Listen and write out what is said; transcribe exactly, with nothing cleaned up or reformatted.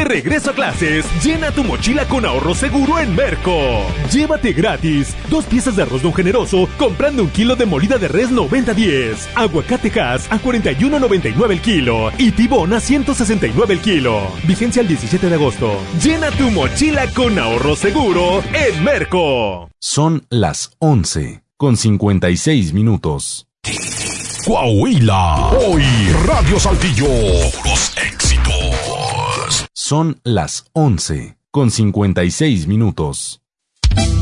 Regreso a clases. Llena tu mochila con ahorro seguro en Merco. Llévate gratis dos piezas de arroz Don Generoso comprando un kilo de molida de res noventa diez. Aguacate Hass a cuarenta y uno noventa y nueve el kilo. Y tibón a ciento sesenta y nueve el kilo. Vigencia el diecisiete de agosto. Llena tu mochila con ahorro seguro en Merco. Son las once con cincuenta y seis minutos. Coahuila. Hoy Radio Saltillo. Puros éxitos. Son las once con cincuenta y seis minutos.